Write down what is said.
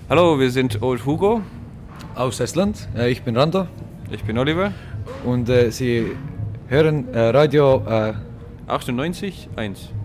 Hallo, wir sind Old Hugo. Aus Estland. Ich bin Rando. Ich bin Oliver. Und Sie hören Radio 98.1.